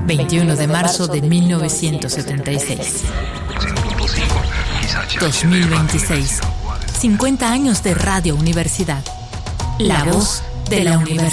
21 de marzo de 1976. 2026. 50 años de Radio Universidad. La voz de la universidad.